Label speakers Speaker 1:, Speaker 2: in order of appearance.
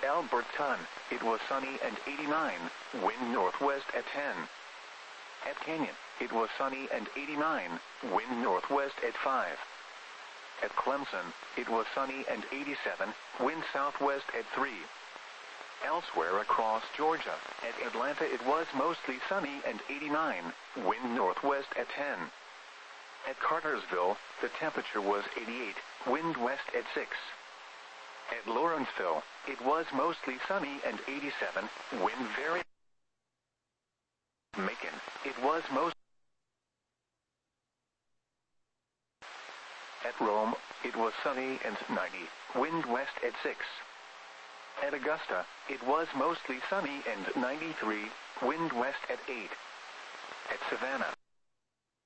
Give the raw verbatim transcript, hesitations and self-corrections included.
Speaker 1: Alberton, it was sunny and eighty-nine, wind northwest at ten. At Canyon, it was sunny and eighty-nine, wind northwest at five. At Clemson, it was sunny and eighty-seven, wind southwest at three. Elsewhere across Georgia, at Atlanta it was mostly sunny and eighty-nine, wind northwest at ten. At Cartersville, the temperature was eighty-eight, wind west at six. At Lawrenceville, it was mostly sunny and eighty-seven, wind very. Macon, it was most. At Rome, it was sunny and ninety, wind west at six. At Augusta, it was mostly sunny and ninety-three, wind west at eight. At Savannah,